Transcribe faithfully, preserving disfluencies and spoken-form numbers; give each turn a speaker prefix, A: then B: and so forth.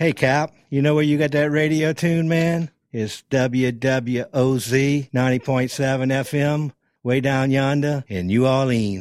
A: Hey, Cap, you know where you got that radio tune, man? It's W W O Z ninety point seven F M, way down yonder in New Orleans.